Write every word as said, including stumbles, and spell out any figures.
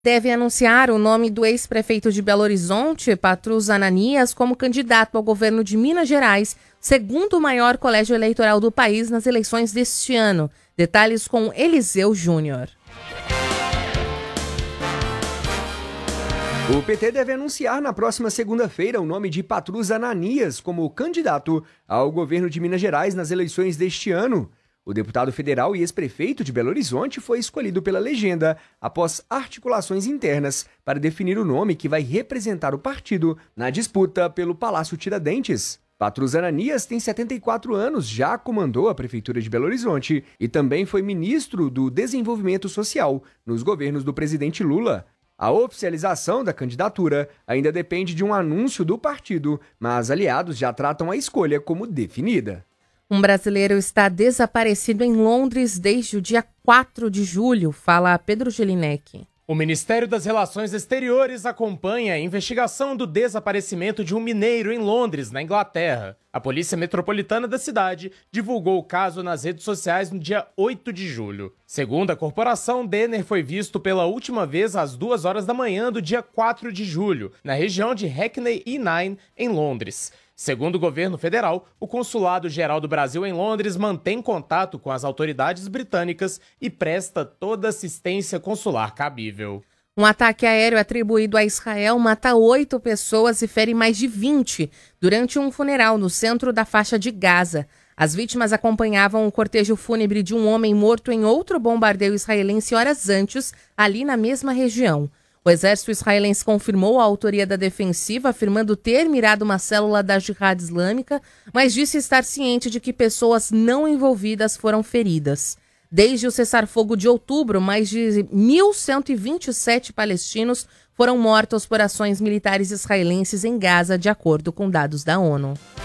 Deve anunciar o nome do ex-prefeito de Belo Horizonte, Patrus Ananias, como candidato ao governo de Minas Gerais, segundo o maior colégio eleitoral do país nas eleições deste ano. Detalhes com Eliseu Júnior. O P T deve anunciar na próxima segunda-feira o nome de Patrus Ananias como candidato ao governo de Minas Gerais nas eleições deste ano. O deputado federal e ex-prefeito de Belo Horizonte foi escolhido pela legenda após articulações internas para definir o nome que vai representar o partido na disputa pelo Palácio Tiradentes. Patrus Ananias tem setenta e quatro anos, já comandou a Prefeitura de Belo Horizonte e também foi ministro do Desenvolvimento Social nos governos do presidente Lula. A oficialização da candidatura ainda depende de um anúncio do partido, mas aliados já tratam a escolha como definida. Um brasileiro está desaparecido em Londres desde o dia quatro de julho, fala Pedro Gelinek. O Ministério das Relações Exteriores acompanha a investigação do desaparecimento de um mineiro em Londres, na Inglaterra. A Polícia Metropolitana da cidade divulgou o caso nas redes sociais no dia oito de julho. Segundo a corporação, Denner foi visto pela última vez às duas horas da manhã do dia quatro de julho, na região de Hackney e Nine, em Londres. Segundo o governo federal, o Consulado-Geral do Brasil em Londres mantém contato com as autoridades britânicas e presta toda assistência consular cabível. Um ataque aéreo atribuído a Israel mata oito pessoas e fere mais de vinte durante um funeral no centro da faixa de Gaza. As vítimas acompanhavam o cortejo fúnebre de um homem morto em outro bombardeio israelense horas antes, ali na mesma região. O exército israelense confirmou a autoria da defensiva, afirmando ter mirado uma célula da Jihad Islâmica, mas disse estar ciente de que pessoas não envolvidas foram feridas. Desde o cessar-fogo de outubro, mais de mil cento e vinte e sete palestinos foram mortos por ações militares israelenses em Gaza, de acordo com dados da ONU.